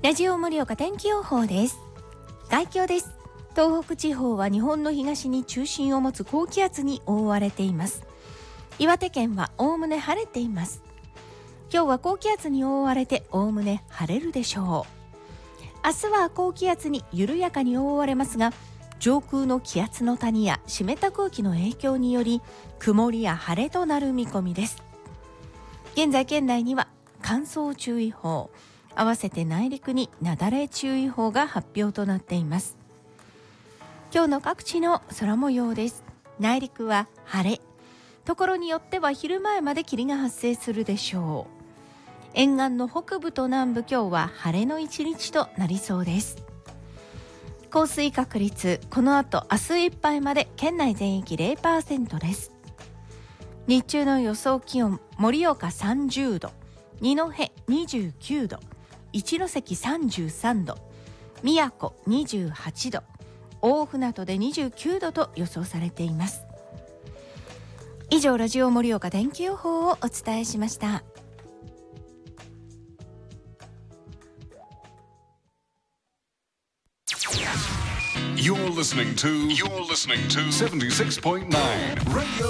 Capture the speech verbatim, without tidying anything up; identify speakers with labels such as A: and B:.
A: ラジオ盛岡天気予報です。概況です。東北地方は日本の東に中心を持つ高気圧に覆われています。岩手県はおおむね晴れています。今日は高気圧に覆われておおむね晴れるでしょう。明日は高気圧に緩やかに覆われますが、上空の気圧の谷や湿った空気の影響により曇りや晴れとなる見込みです。現在県内には乾燥注意報、合わせて内陸に雪崩注意報が発表となっています。今日の各地の空模様です。内陸は晴れ、ところによっては昼前まで霧が発生するでしょう。沿岸の北部と南部、今日は晴れの一日となりそうです。降水確率、この後明日いっぱいまで県内全域 ゼロパーセント です。日中の予想気温、盛岡さんじゅうど、二戸にじゅうきゅうど、一関さんじゅうさんど、宮古にじゅうはちど、大船渡でにじゅうきゅうどと予想されています。以上、ラジオ盛岡天気予報をお伝えしました。
B: You're listening to You're listening to セブンティーシックスポイントナイン Radio